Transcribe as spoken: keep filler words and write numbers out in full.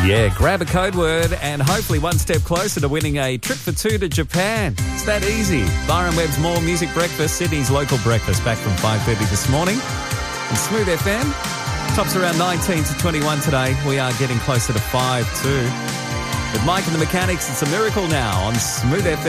Yeah, grab a code word and hopefully one step closer to winning a trip for two to Japan. It's that easy. Byron Webb's More Music Breakfast, Sydney's local breakfast, back from five thirty this morning. And Smooth F M, tops around nineteen to twenty-one today. We are getting closer to five too. With Mike and the Mechanics, it's a miracle now on Smooth F M.